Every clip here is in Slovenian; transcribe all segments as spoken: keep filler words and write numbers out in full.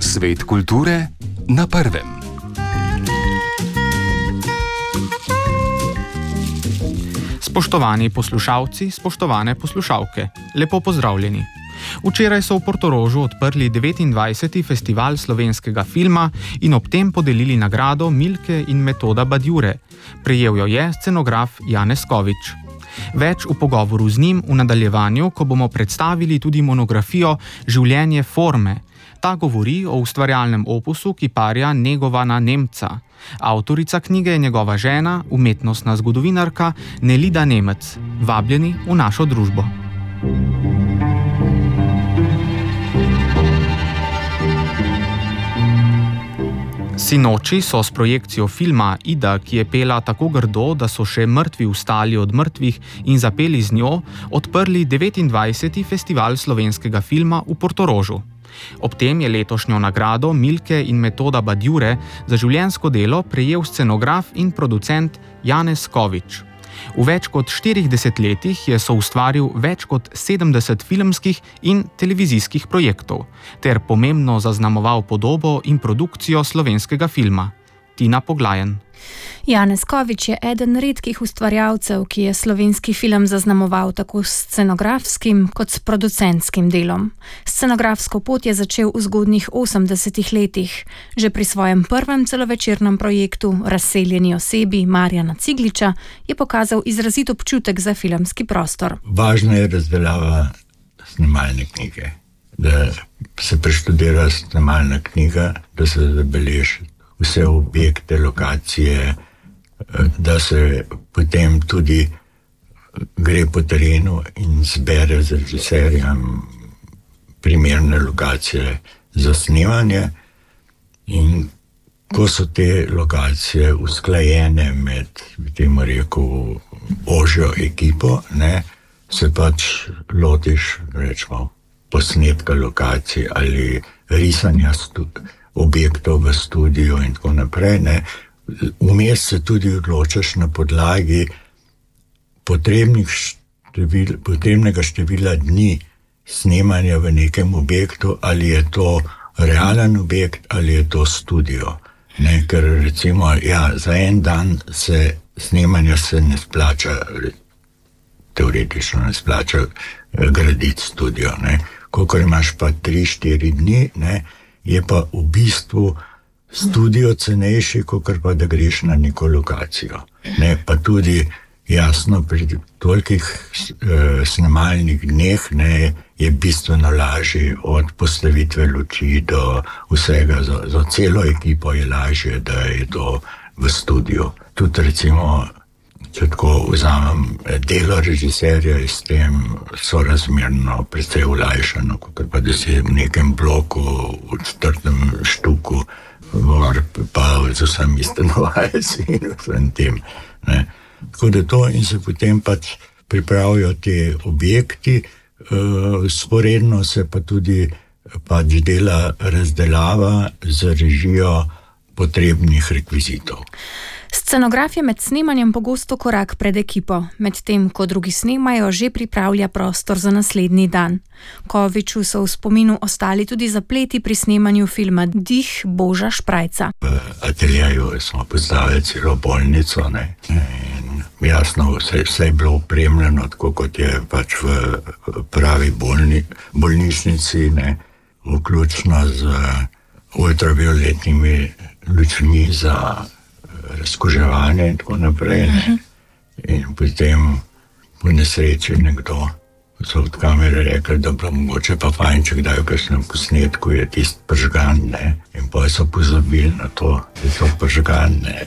Svet kulture na prvem. Spoštovani poslušalci, spoštovane poslušalke, lepo pozdravljeni. Včeraj so v Portorožu odprli devetindvajseti festival slovenskega filma in ob tem podelili nagrado Milke in Metoda Badjure. Prejel jo je scenograf Janez Kovič. Več v pogovoru z njim v nadaljevanju, ko bomo predstavili tudi monografijo Življenje forme. Ta govori o ustvarjalnem opusu kiparja Negovana Nemca. Avtorica knjige je njegova žena, umetnostna zgodovinarka Nelida Nemec. Vabljeni v našo družbo. Sinoči so s projekcijo filma Ida, ki je pela tako grdo, da so še mrtvi vstali od mrtvih in zapeli z njo, odprli devetindvajseti festival slovenskega filma v Portorožu. Ob tem je letošnjo nagrado Milke in Metoda Badjure za življenjsko delo prejel scenograf in producent Janez Kovič. V več kot štirih desetletjih je soustvaril več kot sedemdeset filmskih in televizijskih projektov ter pomembno zaznamoval podobo in produkcijo slovenskega filma. Tina Poglajen. Janez Kovič je eden redkih ustvarjalcev, ki je slovenski film zaznamoval tako s scenografskim kot s producentskim delom. Scenografsko pot je začel v zgodnjih osemdesetih letih. Že pri svojem prvem celovečernem projektu Razseljeni osebi Marjana Cigliča je pokazal izrazit občutek za filmski prostor. Važna je razdelava snemalne knjige, da se preštudira snemalna knjiga, da se zabeleži vse objekte, lokacije, da se potem tudi gre po terenu in zbere z režiserjem primerne lokacije za snemanje. In ko so te lokacije usklajene med, bi temu rekel, ožjo ekipo, ne, se pač lotiš, rečemo, posnetka lokacij ali risanja studi. objektov v studiu in tako naprej. Ne. Vmes se tudi odločaš na podlagi potrebnih števil, potrebnega števila dni snemanja v nekem objektu, ali je to realen objekt ali je to studio. Ne, ker recimo, ja, za en dan se snemanja se ne splača, teoretično ne splača graditi studio. Ne. Kolikor imaš pa tri, štiri dni, ne, je pa v bistvu studio cenejši, kot pa da greš na neko lokacijo. Ne, pa tudi jasno, pri tolikih e, snemalnih dneh ne, je bistveno lažje od postavitve luči do vsega. Za, za celo ekipo je lažje, da je to v studiu. Tudi recimo, če tako vzamem delo režiserja, je s tem sorazmerno precej olajšano, kot pa da si v nekem bloku, v četrtem štuku, gor pa z vsemi stanovalci in vsem tem. Ne. Tako da to in se potem pač pripravijo te objekti, uh, sporedno se pa tudi pač dela razdelava za režijo potrebnih rekvizitov. Scenograf je med snemanjem pogosto korak pred ekipo, medtem ko drugi snemajo, že pripravlja prostor za naslednji dan. Koviču so v spominu ostali tudi zapleti pri snemanju filma Dih Boža Šprajca. V ateljeju smo postavili celo bolnico, ne? In jasno, vse, vse je bilo opremljeno, tako kot je pač v pravi bolni, bolnišnici, ne? Vključno z ultravioletnimi lučmi za razkoževanje in tako naprej. Ne? In potem po nesreči nekdo so od kamere rekli, da bilo mogoče pa fajn, če kdaj v kakšnem posnetku je tist pržgan, ne? In pa so pozabili na to, da so pržgan, ne?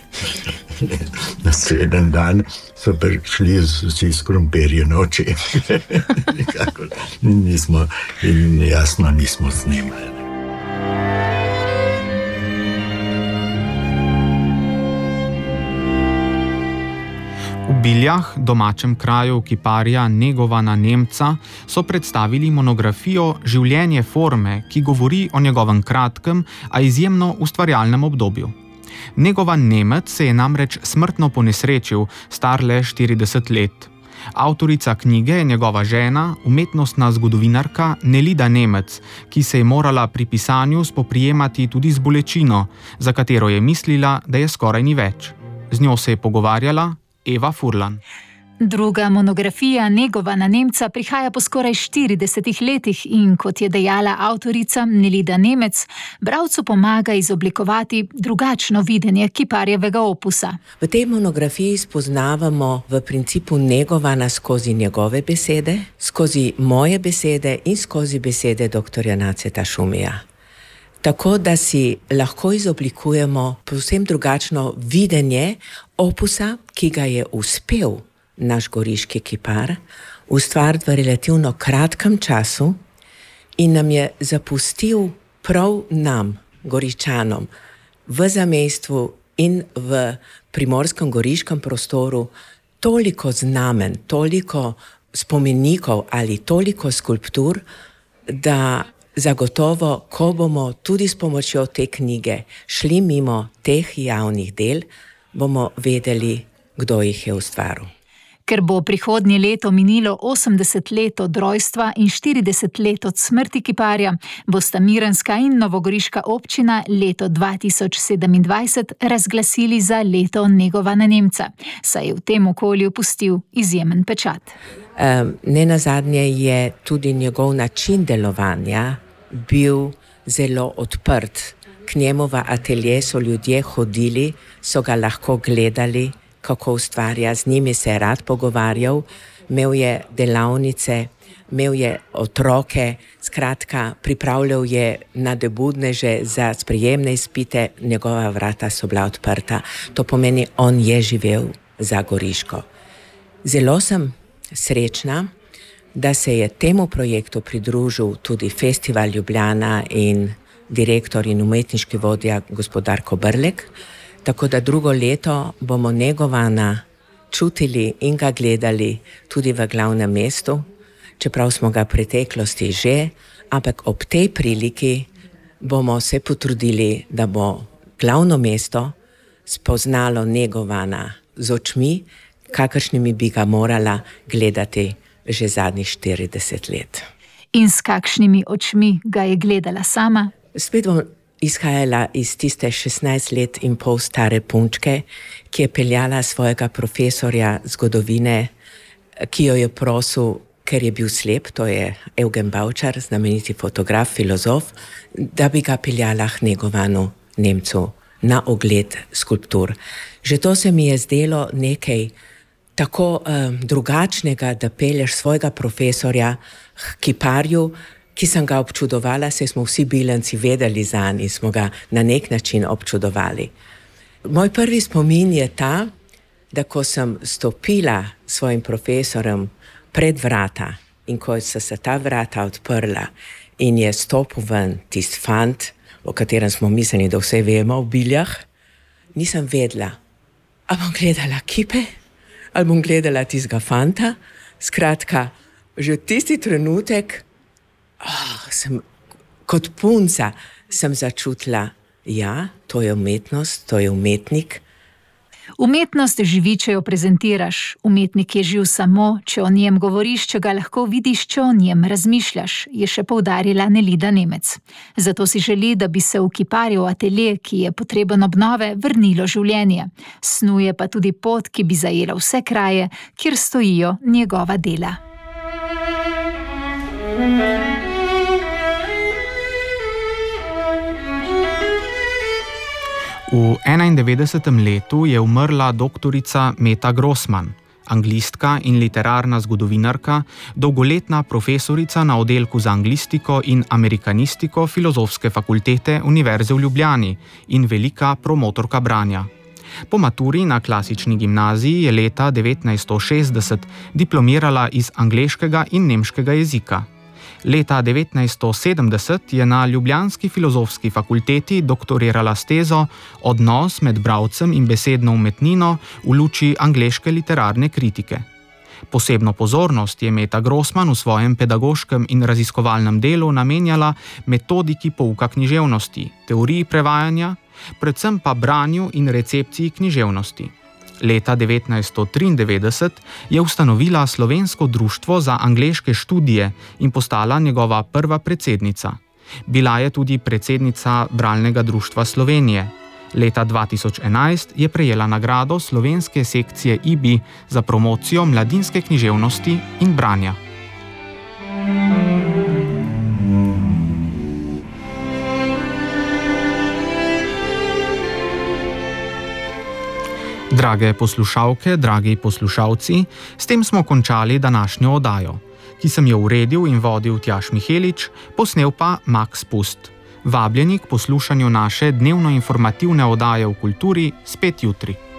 Naslednji dan so prišli vsi s krompirji noči. Nikakor nismo, in jasno nismo snemali. V Biljah, domačem kraju kiparja Negovana Nemca, so predstavili monografijo Življenje forme, ki govori o njegovem kratkem, a izjemno ustvarjalnem obdobju. Negovan Nemec se je namreč smrtno ponesrečil, star le štirideset let. Avtorica knjige je njegova žena, umetnostna zgodovinarka Nelida Nemec, ki se je morala pri pisanju spoprijemati tudi z bolečino, za katero je mislila, da je skoraj ni več. Z njo se je pogovarjala Eva Furlan. Druga monografija Negovana Nemca prihaja po skoraj štiridesetih letih in, kot je dejala avtorica Nelida Nemec, bralcu pomaga izoblikovati drugačno videnje kiparjevega opusa. V tej monografiji spoznavamo v principu Negovana skozi njegove besede, skozi moje besede in skozi besede doktorja Naceta Šumija. Tako da si lahko izoblikujemo povsem drugačno videnje opusa, ki ga je uspel naš goriški kipar ustvariti v relativno kratkem času in nam je zapustil prav nam, Goričanom, v zamejstvu in v primorskem goriškem prostoru toliko znamen, toliko spomenikov ali toliko skulptur, da zagotovo, ko bomo tudi s pomočjo te knjige šli mimo teh javnih del, bomo vedeli, kdo jih je ustvaril. Ker bo prihodnje leto minilo osemdeset let od rojstva in štirideset let od smrti kiparja, bosta Mirenska in novogoriška občina leto dva tisoč sedemindvajset razglasili za leto Negovana Nemca, saj je v tem okolju pustil izjemen pečat. Um, nenazadnje je tudi njegov način delovanja bil zelo odprt. K njemu v atelje so ljudje hodili, so ga lahko gledali, kako ustvarja, z njimi se je rad pogovarjal, imel je delavnice, imel je otroke, skratka, pripravljal je nadebudneže za sprejemne izpite, njegova vrata so bila odprta. To pomeni, on je živel za Goriško. Zelo sem srečna, da se je temu projektu pridružil tudi Festival Ljubljana in direktor in umetniški vodja gospod Darko Brlek, tako da drugo leto bomo Negovana čutili in ga gledali tudi v glavnem mestu, čeprav smo ga v preteklosti že, ampak ob tej priliki bomo se potrudili, da bo glavno mesto spoznalo Negovana z očmi, kakršnimi bi ga morala gledati že zadnjih štirideset let. In s kakšnimi očmi ga je gledala sama? Spet bom izhajala iz tiste šestnajst let in pol stare punčke, ki je peljala svojega profesorja zgodovine, ki jo je prosil, ker je bil slep, to je Eugen Bavčar, znameniti fotograf, filozof, da bi ga peljala k Negovanu Nemcu na ogled skulptur. Že to se mi je zdelo nekaj tako um, drugačnega, da pelješ svojega profesorja k kiparju, ki sem ga občudovala, saj smo vsi bilanci vedeli zanj in smo ga na nek način občudovali. Moj prvi spomin je ta, da ko sem stopila s svojim profesorjem pred vrata in ko so se ta vrata odprla in je stopil ven tist fant, o katerem smo mislili, da vse vemo v Biljah, nisem vedela, ali bom gledala kipe, ali bom gledala tistega fanta. Skratka, že tisti trenutek Oh, sem, kot punca sem začutila, ja, to je umetnost, to je umetnik. Umetnost živi, če jo prezentiraš. Umetnik je živ samo, če o njem govoriš, če ga lahko vidiš, če o njem razmišljaš, je še poudarila Nelida Nemec. Zato si želi, da bi se v kiparjev atelje, ki je potreben obnove, vrnilo življenje. Snuje pa tudi pot, ki bi zajela vse kraje, kjer stojijo njegova dela. V enaindevetdesetem letu je umrla doktorica Meta Grossman, anglistka in literarna zgodovinarka, dolgoletna profesorica na oddelku za anglistiko in amerikanistiko Filozofske fakultete Univerze v Ljubljani in velika promotorka branja. Po maturi na klasični gimnaziji je leta devetnajststo šestdeset diplomirala iz angleškega in nemškega jezika. Leta devetnajststo sedemdeset je na Ljubljanski filozofski fakulteti doktorirala s tezo Odnos med bralcem in besedno umetnino v luči angleške literarne kritike. Posebno pozornost je Meta Grossman v svojem pedagoškem in raziskovalnem delu namenjala metodiki pouka književnosti, teoriji prevajanja, predvsem pa branju in recepciji književnosti. Leta devetnajststo triindevetdeset je ustanovila Slovensko društvo za angleške študije in postala njegova prva predsednica. Bila je tudi predsednica Bralnega društva Slovenije. Leta dva tisoč enajst je prejela nagrado slovenske sekcije I B I za promocijo mladinske književnosti in branja. Drage poslušalke, dragi poslušalci, s tem smo končali današnjo oddajo, ki sem jo uredil in vodil Tjaž Mihelič, posnel pa Max Pust. Vabljeni k poslušanju naše dnevno informativne oddaje v kulturi spet jutri.